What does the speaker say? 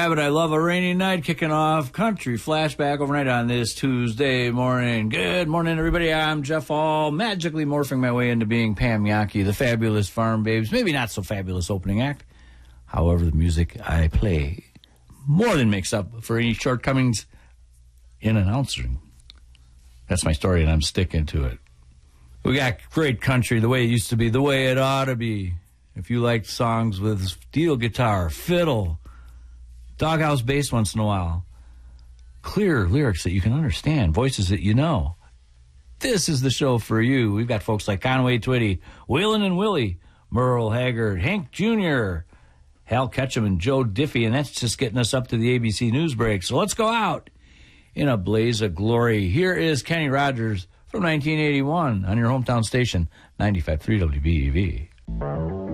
But I love a rainy night, kicking off country flashback overnight on this Tuesday morning. Good morning, everybody. I'm Jeff Hall, magically morphing my way into being Pam Yankee, the fabulous Farm Babes. Maybe not so fabulous opening act. However, the music I play more than makes up for any shortcomings in announcing. That's my story, and I'm sticking to it. We got great country, the way it used to be, the way it ought to be. If you like songs with steel guitar, fiddle, doghouse bass once in a while, clear lyrics that you can understand, voices that you know, this is the show for you. We've got folks like Conway Twitty, Waylon and Willie, Merle Haggard, Hank Jr., Hal Ketchum, and Joe Diffie, and that's just getting us up to the ABC News break. So let's go out in a blaze of glory. Here is Kenny Rogers from 1981 on your hometown station, 95.3 WBEV.